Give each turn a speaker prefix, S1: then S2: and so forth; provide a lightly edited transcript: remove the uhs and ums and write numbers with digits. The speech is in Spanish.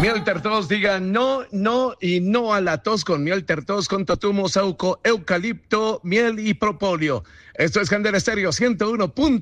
S1: Mielter tos, diga no, no y no a la tos con Mielter tos con totumo, sauco, eucalipto, miel y propóleo. Esto es Candela Estéreo 101.